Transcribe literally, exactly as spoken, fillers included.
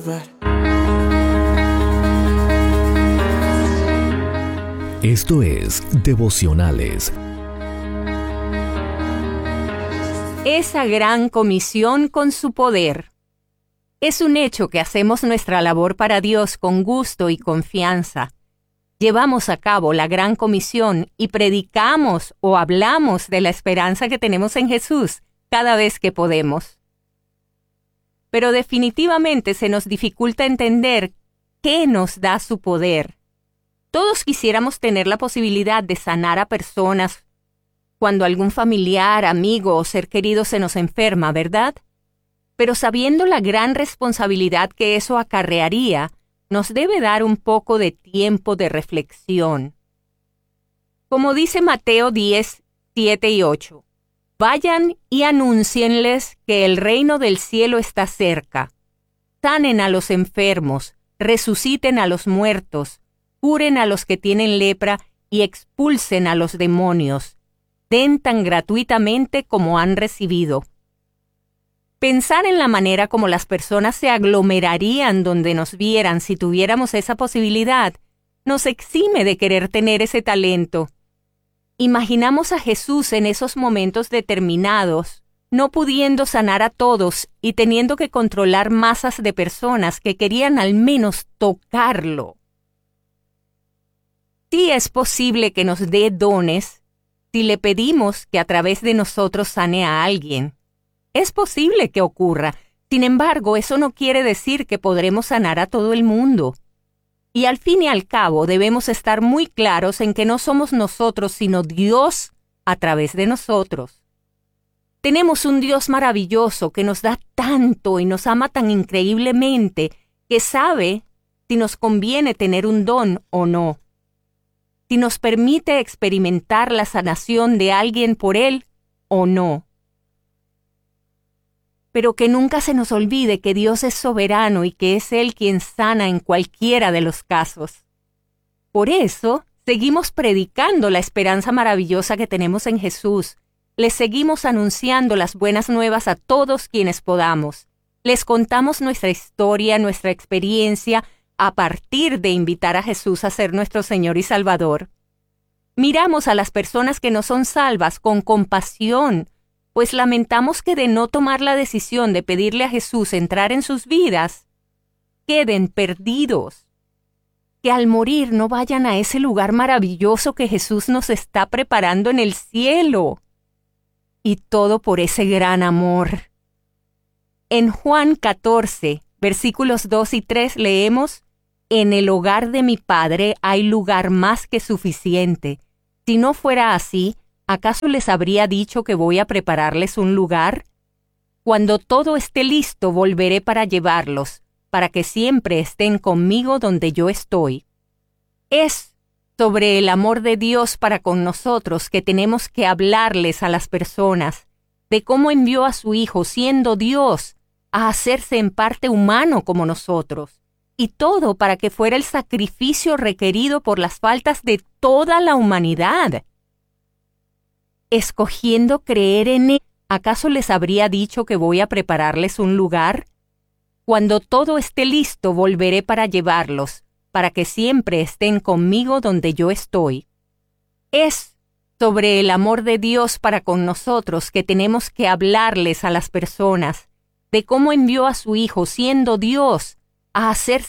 volver. Esto es Devocionales. Esa gran comisión con su poder. Es un hecho que hacemos nuestra labor para Dios con gusto y confianza. Llevamos a cabo la gran comisión y predicamos o hablamos de la esperanza que tenemos en Jesús cada vez que podemos. Pero definitivamente se nos dificulta entender qué nos da su poder. Todos quisiéramos tener la posibilidad de sanar a personas cuando algún familiar, amigo o ser querido se nos enferma, ¿verdad? Pero sabiendo la gran responsabilidad que eso acarrearía, nos debe dar un poco de tiempo de reflexión. Como dice Mateo diez, siete y ocho, vayan y anúncienles que el reino del cielo está cerca. Sanen a los enfermos, resuciten a los muertos, curen a los que tienen lepra y expulsen a los demonios. Den tan gratuitamente como han recibido. Pensar en la manera como las personas se aglomerarían donde nos vieran si tuviéramos esa posibilidad nos exime de querer tener ese talento. Imaginamos a Jesús en esos momentos determinados, no pudiendo sanar a todos y teniendo que controlar masas de personas que querían al menos tocarlo. Sí es posible que nos dé dones si le pedimos que a través de nosotros sane a alguien. Es posible que ocurra. Sin embargo, eso no quiere decir que podremos sanar a todo el mundo. Y al fin y al cabo, debemos estar muy claros en que no somos nosotros, sino Dios a través de nosotros. Tenemos un Dios maravilloso que nos da tanto y nos ama tan increíblemente que sabe si nos conviene tener un don o no. Si nos permite experimentar la sanación de alguien por Él o no. Pero que nunca se nos olvide que Dios es soberano y que es Él quien sana en cualquiera de los casos. Por eso, seguimos predicando la esperanza maravillosa que tenemos en Jesús. Les seguimos anunciando las buenas nuevas a todos quienes podamos. Les contamos nuestra historia, nuestra experiencia, a partir de invitar a Jesús a ser nuestro Señor y Salvador. Miramos a las personas que no son salvas con compasión, pues lamentamos que de no tomar la decisión de pedirle a Jesús entrar en sus vidas, queden perdidos. Que al morir no vayan a ese lugar maravilloso que Jesús nos está preparando en el cielo. Y todo por ese gran amor. En Juan catorce, versículos dos y tres leemos: En el hogar de mi Padre hay lugar más que suficiente. Si no fuera así, ¿acaso les habría dicho que voy a prepararles un lugar? Cuando todo esté listo, volveré para llevarlos, para que siempre estén conmigo donde yo estoy. Es sobre el amor de Dios para con nosotros que tenemos que hablarles a las personas, de cómo envió a su Hijo, siendo Dios, a hacerse en parte humano como nosotros. Y todo para que fuera el sacrificio requerido por las faltas de toda la humanidad. Escogiendo creer en Él, ¿acaso les habría dicho que voy a prepararles un lugar? Cuando todo esté listo, volveré para llevarlos, para que siempre estén conmigo donde yo estoy. Es sobre el amor de Dios para con nosotros que tenemos que hablarles a las personas, de cómo envió a su Hijo, siendo Dios, a hacerse